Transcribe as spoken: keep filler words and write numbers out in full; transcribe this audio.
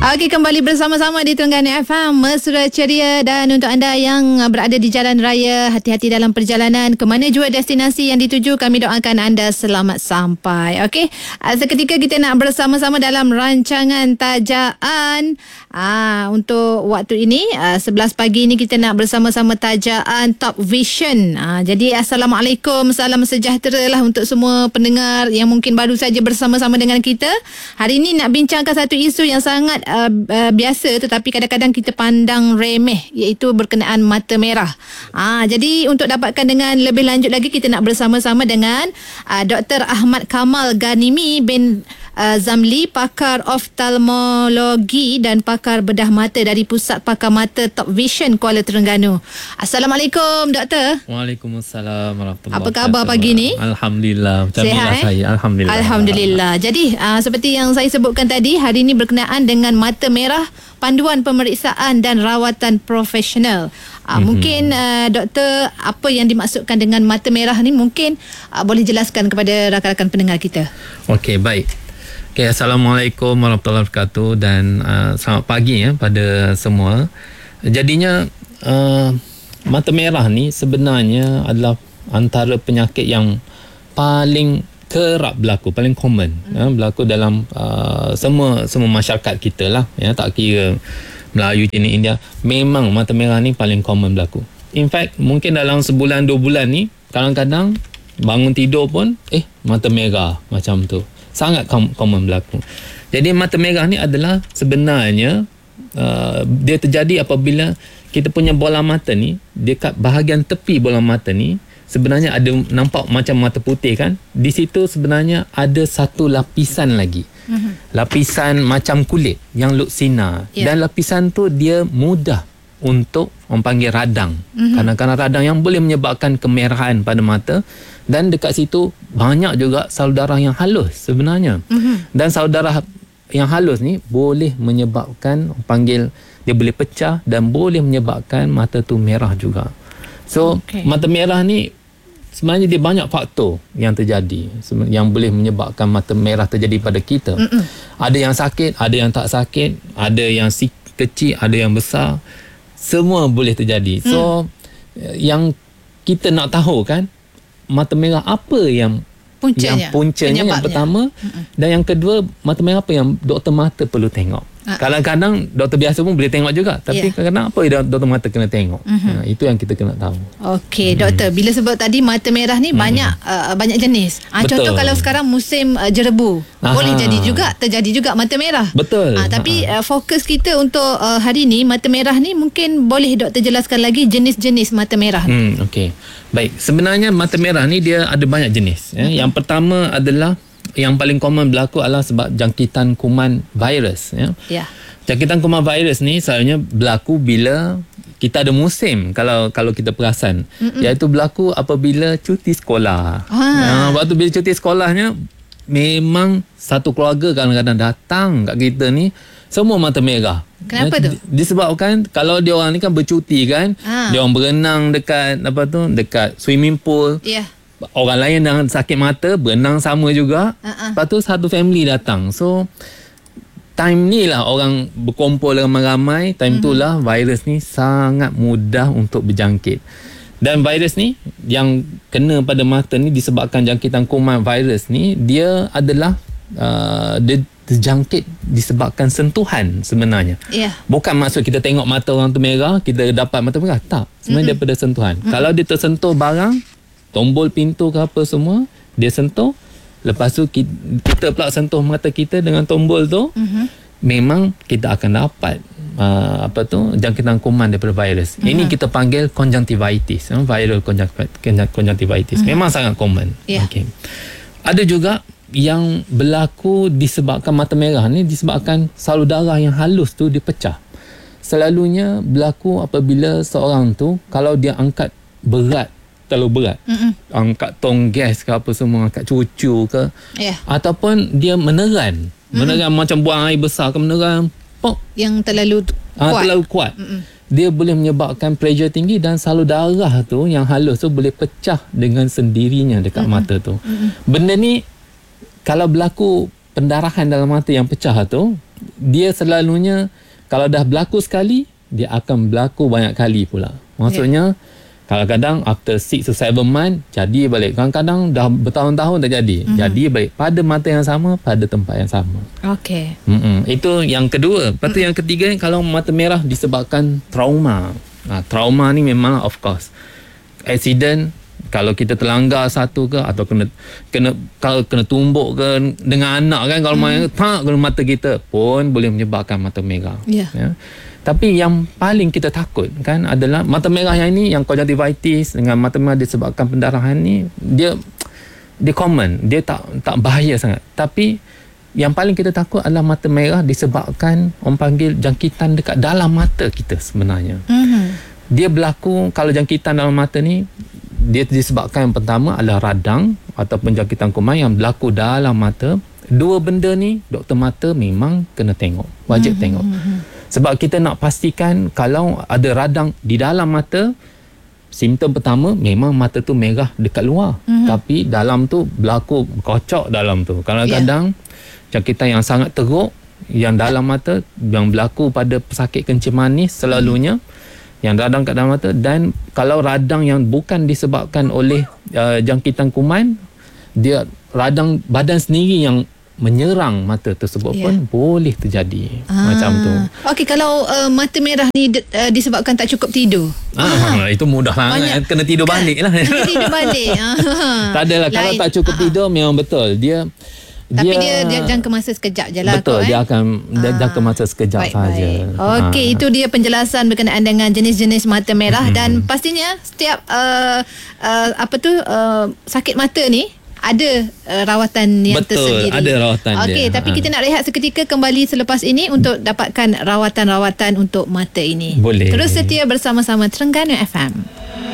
Okey, kembali bersama-sama di Terengganu F M, mesra ceria. Dan untuk anda yang berada di jalan raya, hati-hati dalam perjalanan. Ke mana jua destinasi yang dituju, kami doakan anda selamat sampai. Okey, seketika kita nak bersama-sama dalam rancangan Tajaan. Ah, untuk waktu ini sebelas pagi ni kita nak bersama-sama Tajaan Top Vision. Ah, jadi Assalamualaikum, salam sejahtera lah untuk semua pendengar yang mungkin baru saja bersama-sama dengan kita. Hari ini nak bincangkan satu isu yang sangat uh, uh, biasa tetapi kadang-kadang kita pandang remeh, iaitu berkenaan mata merah. Ah, jadi untuk dapatkan dengan lebih lanjut lagi, kita nak bersama-sama dengan uh, Doktor Ahmad Kamal Ghanimi bin Uh, Zamli, pakar oftalmologi dan pakar bedah mata dari Pusat Pakar Mata Top Vision Kuala Terengganu. Assalamualaikum, Doktor. Waalaikumsalam warahmatullahi Apa wabarakatuh. khabar pagi ni? Alhamdulillah. Sihat, eh? Saya. Alhamdulillah. Alhamdulillah. Jadi uh, seperti yang saya sebutkan tadi, hari ini berkenaan dengan mata merah, panduan pemeriksaan dan rawatan profesional. Uh, mm-hmm. Mungkin uh, doktor, apa yang dimaksudkan dengan mata merah ni, mungkin uh, boleh jelaskan kepada rakan-rakan pendengar kita. Okey, baik. Okay, Assalamualaikum warahmatullahi wabarakatuh dan uh, selamat pagi ya pada semua. Jadinya uh, mata merah ni sebenarnya adalah antara penyakit yang paling kerap berlaku, paling common hmm. ya, berlaku dalam uh, semua semua masyarakat kita lah ya, tak kira Melayu, Cina, India. Memang mata merah ni paling common berlaku. In fact, mungkin dalam sebulan dua bulan ni kadang-kadang bangun tidur pun eh mata merah macam tu. Sangat common berlaku. Jadi mata merah ni adalah sebenarnya uh, dia terjadi apabila kita punya bola mata ni, dekat bahagian tepi bola mata ni sebenarnya ada nampak macam mata putih kan. Di situ sebenarnya ada satu lapisan lagi. Mm-hmm. Lapisan macam kulit yang look sinar. Yeah. Dan lapisan tu dia mudah untuk orang panggil radang. Mm-hmm. Kadang-kadang radang yang boleh menyebabkan kemerahan pada mata. Dan dekat situ banyak juga saluran darah yang halus sebenarnya. Mm-hmm. Dan saluran darah yang halus ni boleh menyebabkan, panggil, dia boleh pecah dan boleh menyebabkan mata tu merah juga. So okay. mata merah ni sebenarnya dia banyak faktor yang terjadi yang boleh menyebabkan mata merah terjadi pada kita. Mm-mm. Ada yang sakit, ada yang tak sakit, ada yang kecil, ada yang besar. Semua boleh terjadi. So mm. yang kita nak tahu kan, mata merah apa yang puncanya, yang puncanya yang pertama. Mm-mm. Dan yang kedua, mata merah apa yang doktor mata perlu tengok. Uh. Kadang-kadang doktor biasa pun boleh tengok juga, tapi yeah. kadang-kadang apa yang doktor mata kena tengok. Mm-hmm. Ha, itu yang kita kena tahu. Okey, mm. doktor, bila sebut tadi mata merah ni mm. banyak uh, banyak jenis. Ha, contoh kalau sekarang musim uh, jerebu, Aha. boleh jadi juga terjadi juga mata merah. Betul. Ha, tapi uh, fokus kita untuk uh, hari ni mata merah ni, mungkin boleh doktor jelaskan lagi jenis-jenis mata merah ni. Hmm, okey. Baik, sebenarnya mata merah ni dia ada banyak jenis. Ya. Mm-hmm. Yang pertama adalah yang paling common berlaku adalah sebab jangkitan kuman virus. Ya. Yeah. Jangkitan kuman virus ni selalunya berlaku bila kita ada musim, kalau kalau kita perasan. Mm-mm. Iaitu berlaku apabila cuti sekolah. Ah. Ha, waktu bila cuti sekolahnya, memang satu keluarga kadang-kadang datang kat kita ni, semua mata merah. Kenapa ya, tu? Disebabkan kalau dia orang ni kan bercuti kan, ah. dia orang berenang dekat apa tu, dekat swimming pool. Ya. Yeah. Orang lain yang sakit mata berenang sama juga. Uh-uh. Lepas tu satu family datang. So time ni lah orang berkumpul ramai-ramai. Time uh-huh. tu lah virus ni sangat mudah untuk berjangkit. Dan virus ni yang kena pada mata ni disebabkan jangkitan kuman virus ni, dia adalah uh, dia terjangkit disebabkan sentuhan sebenarnya. Yeah. Bukan maksud kita tengok mata orang tu merah, kita dapat mata merah. Tak. Sebenarnya uh-huh. daripada sentuhan. Uh-huh. Kalau dia tersentuh barang, tombol pintu ke apa semua, dia sentuh, lepas tu kita, kita pula sentuh mata kita dengan tombol tu, uh-huh. memang kita akan dapat uh, apa tu jangkitan kuman daripada virus. Uh-huh. Ini kita panggil conjunctivitis, uh, viral conjunctivitis. Uh-huh. Memang sangat common. Yeah. Okay. Ada juga yang berlaku disebabkan mata merah ni disebabkan saluran darah yang halus tu dipecah. Selalunya berlaku apabila seorang tu, kalau dia angkat berat, terlalu berat, Mm-mm. angkat tong gas ke apa semua, angkat cucu ke, yeah. ataupun dia meneran, Mm-mm. meneran macam buang air besar ke, meneran pok yang terlalu ha, kuat, terlalu kuat. Dia boleh menyebabkan pressure tinggi dan saluran darah tu yang halus tu boleh pecah dengan sendirinya dekat Mm-mm. mata tu. Mm-mm. Benda ni kalau berlaku pendarahan dalam mata yang pecah tu, dia selalunya kalau dah berlaku sekali, dia akan berlaku banyak kali pula. Maksudnya yeah. kadang-kadang after six to seven month jadi balik. Kadang-kadang dah bertahun-tahun tak jadi. Mm-hmm. Jadi balik pada mata yang sama, pada tempat yang sama. Okey. Mm-mm. Itu yang kedua. Lepas tu mm-hmm. yang ketiga, kalau mata merah disebabkan trauma. Nah, trauma ni memang of course. Accident, kalau kita terlanggar satu ke atau kena kena kalau kena tumbuk ke dengan anak kan, kalau mm-hmm. main tak kena mata kita pun boleh menyebabkan mata merah. Yeah. Ya. Tapi yang paling kita takut kan adalah mata merah yang ini, yang konjungtivitis dengan mata merah disebabkan pendarahan ni, dia dia common, dia tak tak bahaya sangat. Tapi yang paling kita takut adalah mata merah disebabkan orang panggil jangkitan dekat dalam mata kita sebenarnya. Mm-hmm. Dia berlaku kalau jangkitan dalam mata ni, dia disebabkan yang pertama adalah radang ataupun jangkitan kuman yang berlaku dalam mata. Dua benda ni doktor mata memang kena tengok, wajib mm-hmm. tengok. Sebab kita nak pastikan kalau ada radang di dalam mata, simptom pertama memang mata tu merah dekat luar. Mm-hmm. Tapi dalam tu berlaku kocok dalam tu. Kadang-kadang yeah. jangkitan yang sangat teruk yang dalam mata yang berlaku pada pesakit kencing manis selalunya mm-hmm. yang radang kat dalam mata. Dan kalau radang yang bukan disebabkan oleh uh, jangkitan kuman, dia radang badan sendiri yang menyerang mata tersebut yeah. pun boleh terjadi ah. macam tu. Okey, kalau uh, mata merah ni uh, disebabkan tak cukup tidur. Ah, ah. Itu mudah sangat, kena tidur balik lah. Kena tidur balik. Tak adalah, kalau tak cukup ah. tidur memang betul. Dia Tapi dia, dia, dia jangka masa sekejap je lah. Betul, kot, dia eh? akan dia ah. jangka masa sekejap saja. Okey, ah. itu dia penjelasan berkenaan dengan jenis-jenis mata merah. Hmm. Dan pastinya setiap uh, uh, apa tu uh, sakit mata ni ada uh, rawatan yang Betul, tersendiri. Betul, ada rawatan dia. Okey, tapi ha. kita nak rehat seketika, kembali selepas ini untuk dapatkan rawatan-rawatan untuk mata ini. Boleh. Terus setia bersama-sama Terengganu F M.